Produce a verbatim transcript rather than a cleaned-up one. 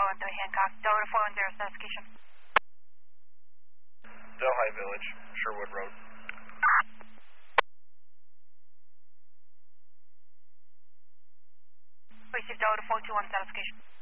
one three Hancock, Delta four one zero satisfaction. Delhi Village, Sherwood Road. Receive Delta four two one satisfaction.